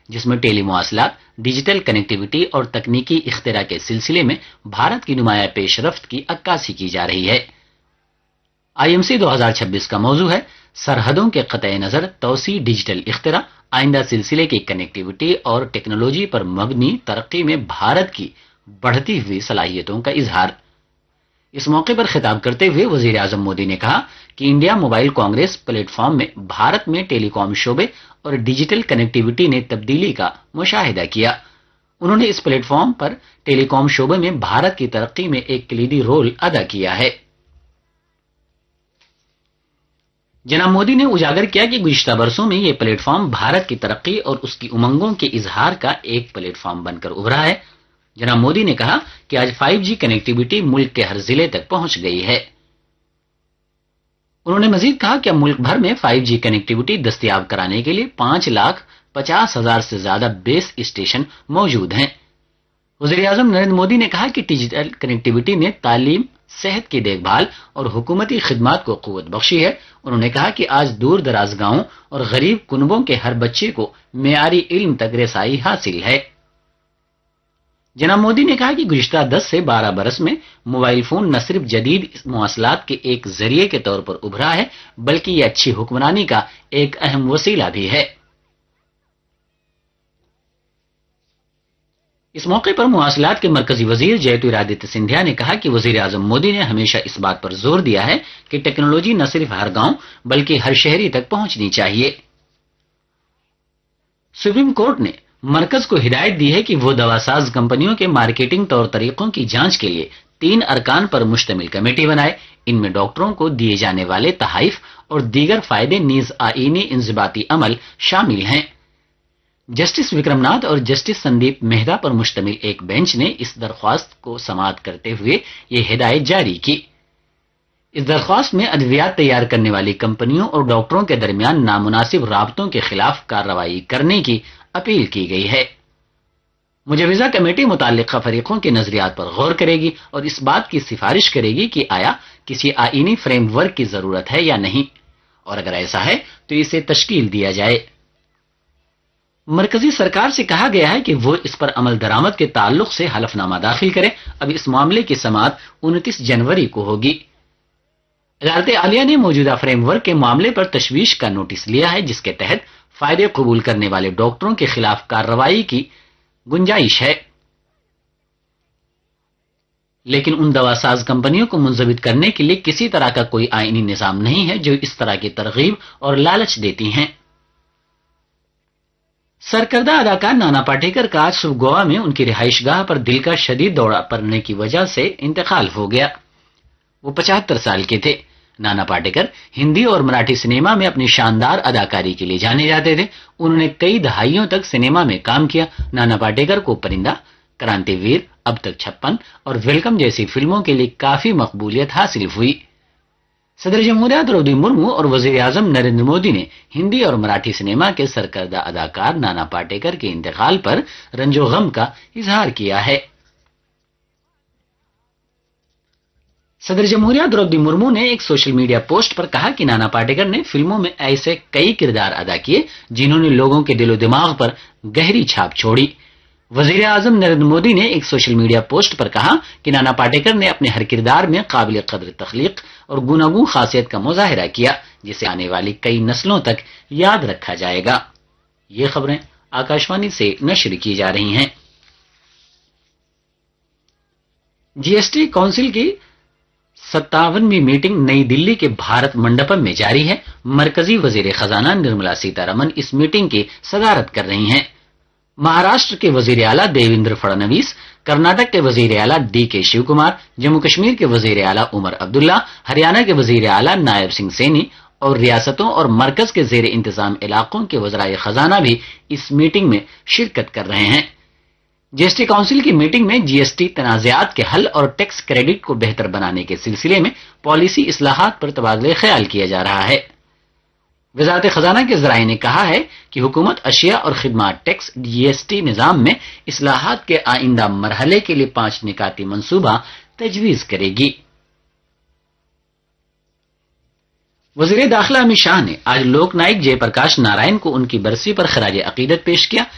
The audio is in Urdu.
جس میں ٹیلی مواصلات، ڈیجیٹل کنیکٹیوٹی اور تکنیکی اختراع کے سلسلے میں بھارت کی نمایاں پیش رفت کی عکاسی کی جا رہی ہے۔ IMC 2026 کا موضوع ہے سرحدوں کے قطع نظر توسیع، ڈیجیٹل اختراع، آئندہ سلسلے کی کنیکٹیوٹی اور ٹیکنالوجی پر مبنی ترقی میں بھارت کی بڑھتی ہوئی صلاحیتوں کا اظہار۔ اس موقع پر خطاب کرتے ہوئے وزیر اعظم مودی نے کہا کہ India mobile Congress plate form میں بھارت میں ٹیلی کام شعبے اور ڈیجیٹل کنیکٹیوٹی نے تبدیلی کا مشاہدہ کیا۔ انہوں نے اس پلیٹ فارم پر ٹیلی کام شعبے میں بھارت کی ترقی میں ایک کلیدی رول ادا کیا ہے۔ جناب مودی نے اجاگر کیا کہ گزشتہ برسوں میں یہ پلیٹ فارم بھارت کی ترقی اور اس کی امنگوں کے اظہار کا ایک پلیٹ فارم بن کر ابھرا ہے۔ جناب مودی نے کہا کہ آج 5G کنیکٹیوٹی ملک کے ہر ضلع تک پہنچ گئی ہے۔ انہوں نے مزید کہا کہ اب ملک بھر میں 5G کنیکٹیوٹی دستیاب کرانے کے لیے 5,50,000 سے زیادہ بیس اسٹیشن موجود ہیں۔ وزیر اعظم نریندر مودی نے کہا کہ ڈیجیٹل کنیکٹیوٹی نے تعلیم، صحت کی دیکھ بھال اور حکومتی خدمات کو قوت بخشی ہے۔ انہوں نے کہا کہ آج دور دراز گاؤں اور غریب کنبوں کے ہر بچے کو معیاری علم تک رسائی حاصل ہے۔ جناب مودی نے کہا کہ گزشتہ 10 سے 12 برس میں موبائل فون نہ صرف جدید مواصلات کے ایک ذریعے کے طور پر ابھرا ہے بلکہ یہ اچھی حکمرانی کا ایک اہم وسیلہ بھی ہے۔ اس موقع پر مواصلات کے مرکزی وزیر جیترادتیہ سندھیا نے کہا کہ وزیر اعظم مودی نے ہمیشہ اس بات پر زور دیا ہے کہ ٹیکنالوجی نہ صرف ہر گاؤں بلکہ ہر شہری تک پہنچنی چاہیے۔ سپریم کورٹ نے مرکز کو ہدایت دی ہے کہ وہ دواساز کمپنیوں کے مارکیٹنگ طور طریقوں کی جانچ کے لیے 3 ارکان پر مشتمل کمیٹی بنائے۔ ان میں ڈاکٹروں کو دیے جانے والے تحائف اور دیگر فائدے نیز آئینی انضباطی عمل شامل ہیں۔ جسٹس وکرم ناتھ اور جسٹس سندیپ مہتا پر مشتمل ایک بینچ نے اس درخواست کو سماعت کرتے ہوئے یہ ہدایت جاری کی۔ اس درخواست میں ادویات تیار کرنے والی کمپنیوں اور ڈاکٹروں کے درمیان نامناسب رابطوں کے خلاف کارروائی کرنے کی اپیل کی گئی ہے۔ مجوزہ کمیٹی متعلقہ فریقوں کے نظریات پر غور کرے گی اور اس بات کی سفارش کرے گی کہ آیا کسی آئینی فریم ورک کی ضرورت ہے یا نہیں، اور اگر ایسا ہے تو اسے تشکیل دیا جائے۔ مرکزی سرکار سے کہا گیا ہے کہ وہ اس پر عمل درآمد کے تعلق سے حلف نامہ داخل کرے۔ اب اس معاملے کی سماعت 29 جنوری کو ہوگی۔ وزارت عالیہ نے موجودہ فریم ورک کے معاملے پر تشویش کا نوٹس لیا ہے جس کے تحت فائدے قبول کرنے والے ڈاکٹروں کے خلاف کارروائی کی گنجائش ہے، لیکن ان دواساز کمپنیوں کو منضبط کرنے کے لیے کسی طرح کا کوئی آئینی نظام نہیں ہے جو اس طرح کی ترغیب اور لالچ دیتی ہیں۔ سرکردہ اداکار نانا پاٹیکر کا آج صبح گوا میں ان کی رہائش گاہ پر دل کا شدید دورہ پڑنے کی وجہ سے انتقال ہو گیا۔ وہ 75 سال کے تھے۔ نانا پاٹیکر ہندی اور مراٹھی سنیما میں اپنی شاندار اداکاری کے لیے جانے جاتے تھے۔ انہوں نے کئی دہائیوں تک سنیما میں کام کیا۔ نانا پاٹیکر کو پرندہ، کرانتی ویر، اب تک 56 اور ویلکم جیسی فلموں کے لیے کافی مقبولیت حاصل ہوئی۔ صدر جمہوریہ درودی مرمو اور وزیر اعظم نریندر مودی نے ہندی اور مراٹھی سنیما کے سرکردہ اداکار نانا پاٹیکر کے انتقال پر رنج و غم کا اظہار کیا ہے۔ صدر جمہوریہ درودی مرمو نے ایک سوشل میڈیا پوسٹ پر کہا کہ نانا پاٹیکر نے فلموں میں ایسے کئی کردار ادا کیے جنہوں نے لوگوں کے دل و دماغ پر گہری چھاپ چھوڑی۔ وزیر اعظم نریندر مودی نے ایک سوشل میڈیا پوسٹ پر کہا کہ نانا پاٹیکر نے اپنے ہر کردار میں قابل قدر تخلیق اور گوناگون خاصیت کا مظاہرہ کیا جسے آنے والی کئی نسلوں تک یاد رکھا جائے گا۔ یہ خبریں آکاشوانی سے نشر کی جا رہی ہیں۔ GST کونسل کی 57ویں میٹنگ نئی دلی کے بھارت منڈپم میں جاری ہے۔ مرکزی وزیر خزانہ نرملا سیتارمن اس میٹنگ کی صدارت کر رہی ہیں۔ مہاراشٹر کے وزیر اعلیٰ دیویندر فڈنویس، کرناٹک کے وزیر اعلیٰ DK شیو کمار، جموں کشمیر کے وزیر اعلیٰ عمر عبداللہ، ہریانہ کے وزیر اعلیٰ نائب سنگھ سینی اور ریاستوں اور مرکز کے زیر انتظام علاقوں کے وزرائے خزانہ بھی اس میٹنگ میں شرکت کر رہے ہیں۔ GST کونسل کی میٹنگ میں GST تنازعات کے حل اور ٹیکس کریڈٹ کو بہتر بنانے کے سلسلے میں پالیسی اصلاحات پر تبادلہ خیال کیا جا رہا ہے۔ وزارت خزانہ کے ذرائع نے کہا ہے کہ حکومت اشیاء اور خدمات ٹیکس GST نظام میں اصلاحات کے آئندہ مرحلے کے لیے 5 نکاتی منصوبہ تجویز کرے گی۔ وزیر داخلہ امت شاہ نے آج لوک نائک جے پرکاش نارائن کو ان کی برسی پر خراج عقیدت پیش کیا۔